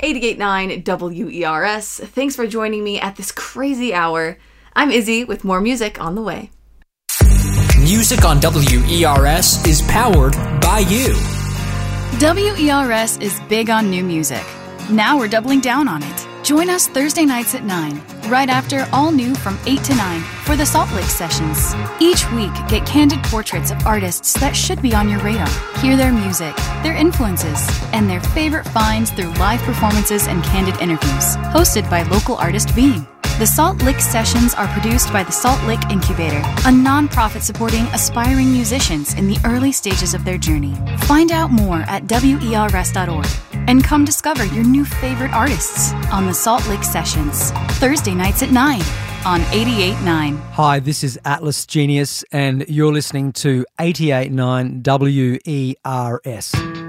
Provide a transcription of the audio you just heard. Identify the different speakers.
Speaker 1: 88.9 WERS. Thanks for joining me at this crazy hour. I'm Izzy with more music on the way.
Speaker 2: Music on WERS is powered by you.
Speaker 3: WERS is big on new music. Now we're doubling down on it. Join us Thursday nights at 9, right after All New from 8 to 9 for the Salt Lick Sessions. Each week, get candid portraits of artists that should be on your radar. Hear their music, their influences, and their favorite finds through live performances and candid interviews. Hosted by local artist Beam. The Salt Lick Sessions are produced by the Salt Lick Incubator, a non-profit supporting aspiring musicians in the early stages of their journey. Find out more at WERS.org and come discover your new favorite artists on the Salt Lick Sessions, Thursday nights at 9 on 88.9.
Speaker 4: Hi, this is Atlas Genius and you're listening to 88.9 WERS.